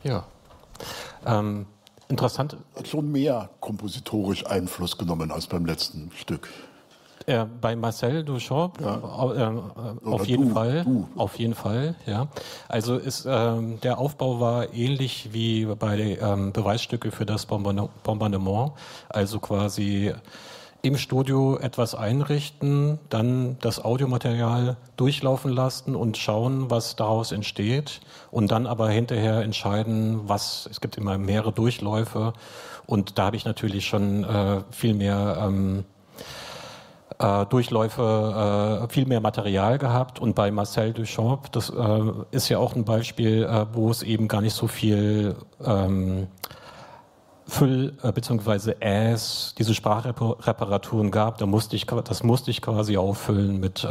Ja. Interessant. Hat schon mehr kompositorisch Einfluss genommen als beim letzten Stück. Bei Marcel Duchamp auf jeden Fall. Auf jeden Fall, ja. Also der Aufbau war ähnlich wie bei Beweisstücke für das Bombardement. Also quasi im Studio etwas einrichten, dann das Audiomaterial durchlaufen lassen und schauen, was daraus entsteht. Und dann aber hinterher entscheiden, es gibt immer mehrere Durchläufe. Und da habe ich natürlich schon viel mehr Durchläufe, viel mehr Material gehabt. Und bei Marcel Duchamp, das ist ja auch ein Beispiel, wo es eben gar nicht so viel beziehungsweise diese Sprachreparaturen gab. Das musste ich quasi auffüllen mit